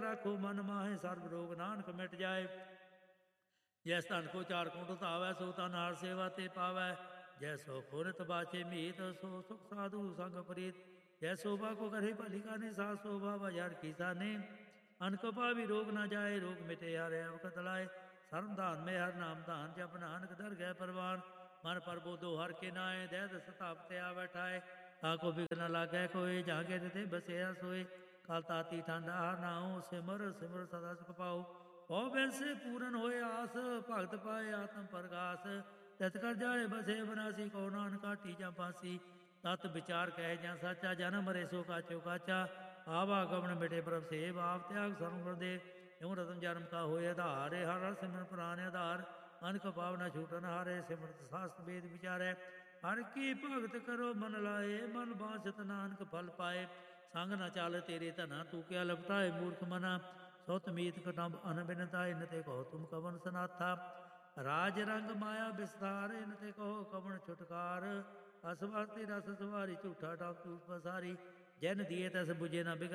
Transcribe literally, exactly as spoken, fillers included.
राखो मन माहे सर्व रोग नानक मिट जाए। जैस धन को चार कुंड धावै सो तन हर सेवा ते पावै। जैसो खुरत बाचे मीत सो सुख साधु संग प्रीत। जय शोभा को करे भली काने सा शोभा बजार की साने। अनक पावी रोग न जाए रोग मिटे हर अवकत लाए। सर्व धान में हर नाम धान जप नानक दर गए परवान। मन पर बोधो हर के नाए दैद सतापते आ बैठाए। ताको बिघन लागै कोय जागे रिते बसे सोए। काल ताती ठंडा हर नाओ सिमर सिमर सदा सुख पाओ। औ वैसे पूरन होए आस भगत पाए आत्म प्रगास। तित कर जाए बसे बनासी को नानका टीजा फांसी। तत विचार कह जा साचा जन मरे सो काचो काचा। आवा गमन मिटे प्रभ सेव आप त्याग सर्व गुरुदेव। यूं रतन जन्म का होए आधार हर हर सिमरन पुराण आधार। अनक पावना छूटन हारे सिमरत शास्त्र वेद विचारै। हर की भगत करो मन लाए मन बांसत नानक फल पाए। संग न चाल तेरे धना तू क्या लपटाए मूर्ख मना। सुत मीत कटम्ब अन बिनता इन ते कहो तुम कवन सनाथा। राज रंग माया विस्तार इन ते कहो कवन छुटकार। असवास्ति रस सवारी झूठा डाक टूट पसारी। जैन दिए तस बुझे न बिगड़